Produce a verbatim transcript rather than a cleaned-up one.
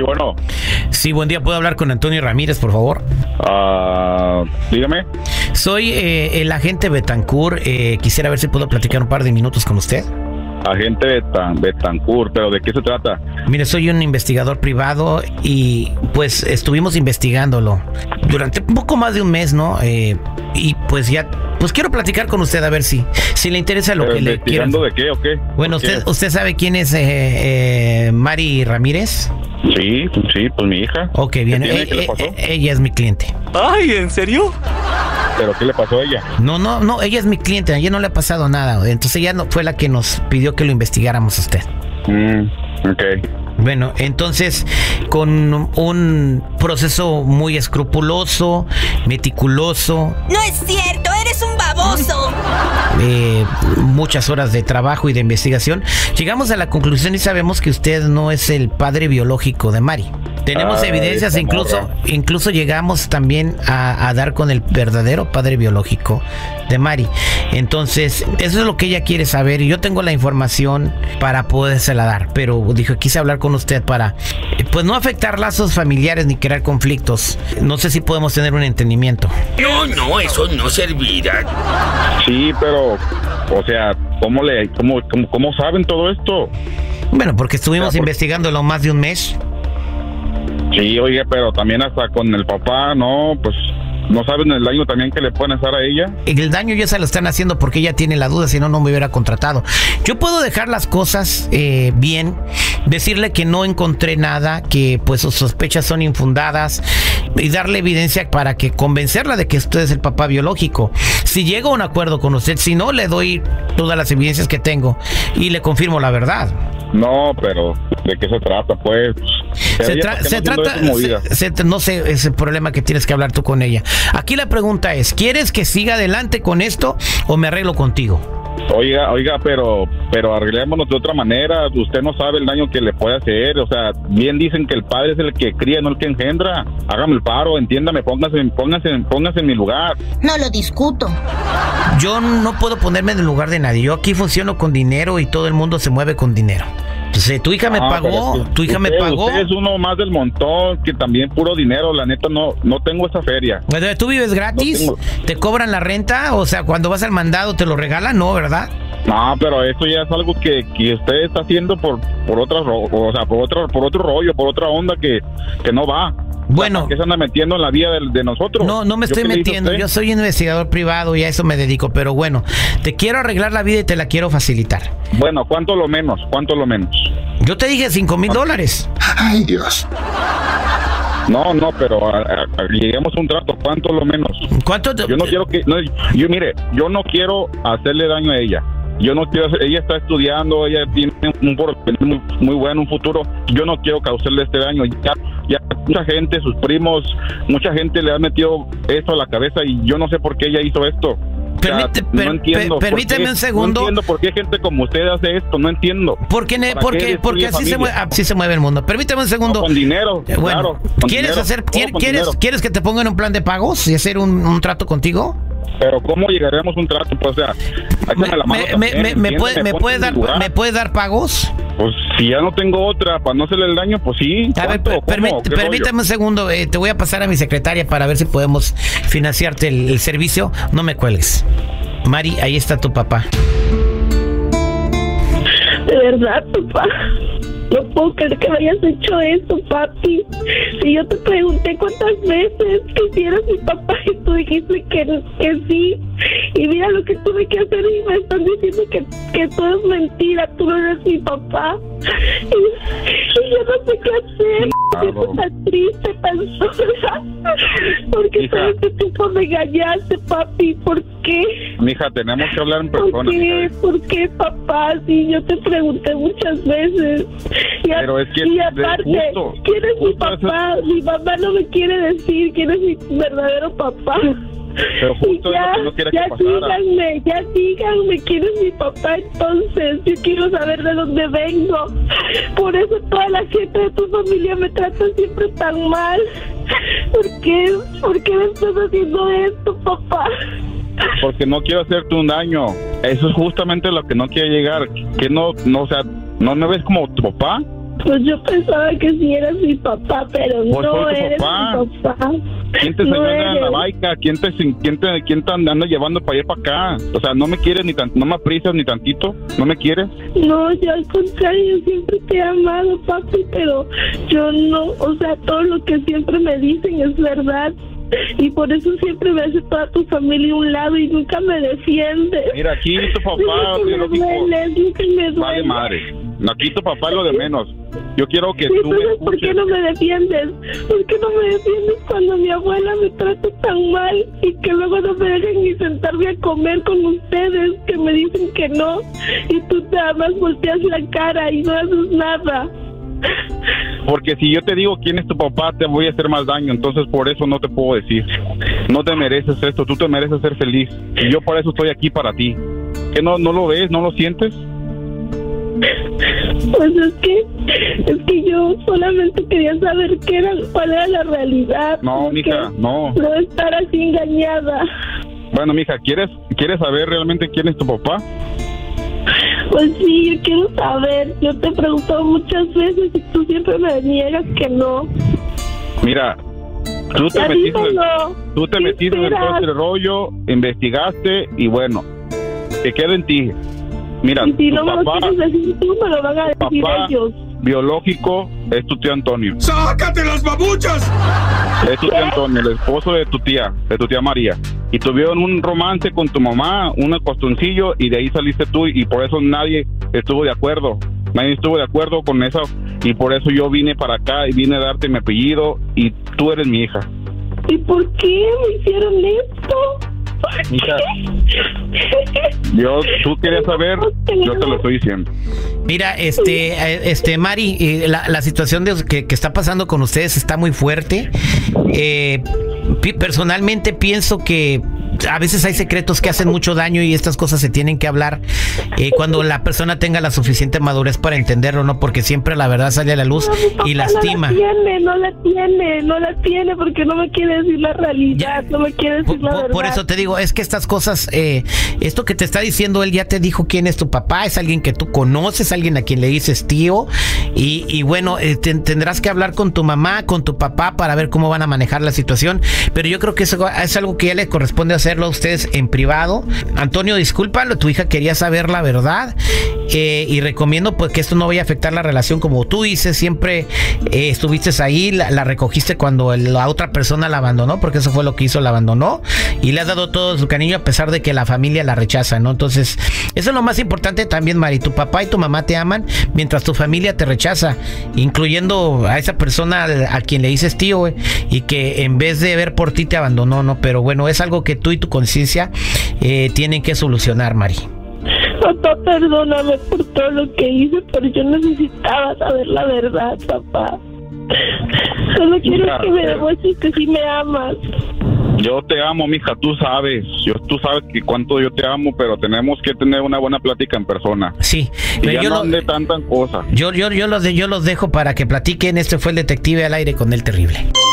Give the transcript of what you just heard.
bueno. Sí, buen día. ¿Puedo hablar con Antonio Ramírez, por favor? Uh, dígame. Soy eh, el agente Betancourt. Eh, quisiera ver si puedo platicar un par de minutos con usted. Agente Betan, Betancourt, ¿pero de qué se trata? Mire, soy un investigador privado y pues estuvimos investigándolo durante un poco más de un mes, ¿no? Eh, y pues ya, pues quiero platicar con usted a ver si, si le interesa lo que le quiero. ¿Investigando de qué o qué? Bueno, ¿Qué? usted, ¿usted sabe quién es eh, eh, Mari Ramírez? Sí, sí, pues mi hija. Ok, bien. ¿Qué, Eh, ¿Qué le eh, pasó? eh, ella es mi cliente. Ay, ¿en serio? ¿Pero qué le pasó a ella? No, no, no, ella es mi cliente, a ella no le ha pasado nada. Entonces ella no, fue la que nos pidió que lo investigáramos a usted. Mm, ok. Bueno, entonces, con un proceso muy escrupuloso, meticuloso. ¡No es cierto! ¡Eres un baboso! Eh, muchas horas de trabajo y de investigación, llegamos a la conclusión y sabemos que usted no es el padre biológico de Mari. Tenemos Ay, evidencias, incluso, incluso llegamos también a, a dar con el verdadero padre biológico de Mari. Entonces, eso es lo que ella quiere saber y yo tengo la información para podérsela dar, pero dijo, quise hablar con usted para, pues no afectar lazos familiares ni crear conflictos. No sé si podemos tener un entendimiento. No, no, eso no servirá. Sí, pero, o sea, ¿cómo le, cómo, cómo, cómo saben todo esto? Bueno, porque estuvimos O sea, por... investigándolo más de un mes. Sí, oye, pero también hasta con el papá, no, pues no saben el daño también que le pueden hacer a ella. El daño ya se lo están haciendo porque ella tiene la duda, si no, no me hubiera contratado. Yo puedo dejar las cosas eh, bien, decirle que no encontré nada, que pues sus sospechas son infundadas y darle evidencia para que convencerla de que usted es el papá biológico. Si llego a un acuerdo con usted, si no, le doy todas las evidencias que tengo y le confirmo la verdad. No, pero ¿de qué se trata, pues? Se, tra se no trata, se, se, no sé, es el problema que tienes que hablar tú con ella. Aquí la pregunta es, ¿quieres que siga adelante con esto o me arreglo contigo? Oiga, oiga, pero pero arreglémonos de otra manera. Usted no sabe el daño que le puede hacer. O sea, bien dicen que el padre es el que cría, no el que engendra. Hágame el paro, entiéndame, póngase, póngase, póngase en mi lugar. No lo discuto. Yo no puedo ponerme en el lugar de nadie. Yo aquí funciono con dinero y todo el mundo se mueve con dinero. Entonces, tu hija me Ah, pagó, es que tu hija usted, me pagó. Usted es uno más del montón, que también puro dinero. La neta, no no tengo esa feria. ¿Tú vives gratis? No ¿Te cobran la renta? O sea, cuando vas al mandado te lo regalan, ¿no? ¿Verdad? No, pero eso ya es algo que, que usted está haciendo por por otra, o sea, por otro por otro rollo, por otra onda que, que no va. Bueno, ¿qué se anda metiendo en la vida de, de nosotros? No, no me estoy metiendo. Yo soy investigador privado y a eso me dedico. Pero bueno, te quiero arreglar la vida y te la quiero facilitar. Bueno, ¿cuánto lo menos? ¿Cuánto lo menos? Yo te dije cinco mil dólares. Ay, Dios. No, no, pero a, a, a, lleguemos a un trato. ¿Cuánto lo menos? ¿Cuánto? Yo no quiero que... No, yo, mire, yo no quiero hacerle daño a ella. Yo no quiero hacer, ella está estudiando, ella tiene un porvenir muy, muy bueno, un futuro. Yo no quiero causarle este daño. Ya, ya mucha gente, sus primos, mucha gente le ha metido esto a la cabeza y yo no sé por qué ella hizo esto. Permite, o sea, no entiendo per, permíteme qué, un segundo. No entiendo por qué gente como usted hace esto, no entiendo. ¿Por qué, porque, porque así, se mueve, así se mueve el mundo. Permíteme un segundo. No, con dinero, bueno, claro. Con ¿quieres dinero, hacer, ¿quieres, dinero. ¿quieres que te pongan un plan de pagos y hacer un, un trato contigo? Pero ¿cómo llegaremos a un trato? Pues, o sea, me, la mano me, también, me, me, puede, me, puede dar, ¿Me puede dar pagos? Pues si ya no tengo otra para no hacerle el daño, pues sí. A ver, permí, permítame un segundo, eh, te voy a pasar a mi secretaria para ver si podemos financiarte el, el servicio. No me cuelgues. Mari, ahí está tu papá. De verdad, papá. No puedo creer que me hayas hecho eso, papi. Si yo te pregunté cuántas veces que si eras mi papá y tú dijiste que, que sí. Y mira lo que tuve que hacer y me están diciendo que, que todo es mentira. Tú no eres mi papá. Y, y yo no sé qué hacer. Estoy tan triste, tan sola. Porque sabes que tú me engañaste, papi. ¿Por qué? Mija, tenemos que hablar en persona. ¿Por qué? ¿Por qué, papá? Sí, yo te pregunté muchas veces. Y, a, Pero es que y aparte, justo, ¿quién es justo mi papá? Eso... Mi mamá no me quiere decir quién es mi verdadero papá. Pero justo y ya, es lo que no quiere ya que pasara. díganme, ya díganme quién es mi papá entonces. Yo quiero saber de dónde vengo. Por eso toda la gente de tu familia me trata siempre tan mal. ¿Por qué? ¿Por qué me estás haciendo esto, papá? Porque no quiero hacerte un daño. Eso es justamente lo que no quiere llegar. Que no, no, o sea, ¿no me ves como tu papá? Pues yo pensaba que sí eras mi papá, pero Pues no soy tu eres papá. mi papá. ¿Quién te No enseñó en la eres. baica? ¿Quién te, quién te, quién te anda llevando para allá para acá? O sea, no me quieres ni tan, no me aprecias ni tantito, ¿no me quieres? No, yo al contrario, yo siempre te he amado, papi, pero yo no, o sea, todo lo que siempre me dicen es verdad. Y por eso siempre me hace toda tu familia a un lado y nunca me defiende. Mira, aquí tu papá Es lo que me biológico duele, es lo que me duele. vale madre. Aquí tu papá es lo de menos. Yo quiero que Sí, tú me entonces, ¿por qué escuches. no me defiendes? ¿Por qué no me defiendes cuando mi abuela me trata tan mal y que luego no me dejan ni sentarme a comer con ustedes, que me dicen que no, y tú nada más volteas la cara y no haces nada? Porque si yo te digo quién es tu papá, te voy a hacer más daño. Entonces por eso no te puedo decir. No te mereces esto, tú te mereces ser feliz. Y yo por eso estoy aquí para ti. ¿Que no, no lo ves, no lo sientes? Pues es que, es que yo solamente quería saber qué era, cuál era la realidad. No, que mija, no. No estar así engañada. Bueno, mija, ¿quieres, ¿quieres saber realmente quién es tu papá? Pues sí, yo quiero saber. Yo te he preguntado muchas veces y tú siempre me niegas que no. Mira, tú te Ya metiste, en, dímelo. tú te ¿Qué metiste en esperas? todo este rollo, investigaste y bueno, te queda en ti. Mira, Y si tu no me lo papá quieres decir tú, me lo van a decir papá ellos. biológico es tu tío Antonio. ¡Sácate las babuchas! Es tu tío Antonio, el esposo de tu tía, de tu tía María. Y tuvieron un romance con tu mamá, un costoncillo, y de ahí saliste tú, y por eso nadie estuvo de acuerdo. Nadie estuvo de acuerdo con eso, y por eso yo vine para acá y vine a darte mi apellido, y tú eres mi hija. ¿Y por qué me hicieron esto? ¿Por Hija, qué? Yo, tú querías saber, yo te lo estoy diciendo. Mira, este, eh, este, Mari, eh, la, la situación de, que, que está pasando con ustedes está muy fuerte. Eh, pi- personalmente pienso que a veces hay secretos que hacen mucho daño y estas cosas se tienen que hablar eh, cuando la persona tenga la suficiente madurez para entenderlo, ¿no? Porque siempre la verdad sale a la luz No, mi papá y lastima. No la tiene, no la tiene, no la tiene porque no me quiere decir la realidad, Ya. no me quiere decir Por, la por- verdad. por eso te digo, es que estas cosas, eh, esto que te está diciendo él ya te dijo quién es tu papá, es alguien que tú conoces, alguien a quien le dices tío, y, y bueno, eh, te- tendrás que hablar con tu mamá, con tu papá para ver cómo van a manejar la situación, pero yo creo que eso es algo que ya le corresponde hacerlo a ustedes en privado. Antonio, discúlpalo, tu hija quería saber la verdad, eh, y recomiendo pues que esto no vaya a afectar la relación, como tú dices, siempre eh, estuviste ahí, la, la recogiste cuando el- la otra persona la abandonó, porque eso fue lo que hizo, la abandonó, y le has dado todo su cariño a pesar de que la familia la rechaza, ¿no? Entonces, eso es lo más importante también, Mari, tu papá y tu mamá te aman mientras tu familia te rechaza, incluyendo a esa persona a quien le dices tío, güey, y que en vez de ver por ti te abandonó, ¿no? Pero bueno, es algo que tú y tu conciencia eh, tienen que solucionar, Mari. Papá, perdóname por todo lo que hice, pero yo necesitaba saber la verdad, papá. Solo quiero Mira, que me eh. demuestres que sí me amas. Yo te amo, mija, tú sabes. Yo, tú sabes que cuánto yo te amo, pero tenemos que tener una buena plática en persona. Sí, Y pero ya yo, no lo- ande tantas cosas. yo, yo, yo, los de- yo los dejo para que platiquen. Este fue el detective al aire con el terrible.